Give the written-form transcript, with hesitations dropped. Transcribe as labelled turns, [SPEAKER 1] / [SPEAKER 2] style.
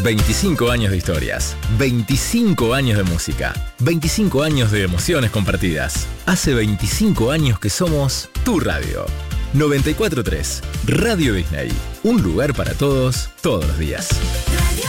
[SPEAKER 1] 25 años de historias, 25 años de música, 25 años de emociones compartidas. Hace 25 años que somos tu radio. 94.3, Radio Disney. Un lugar para todos, todos los días.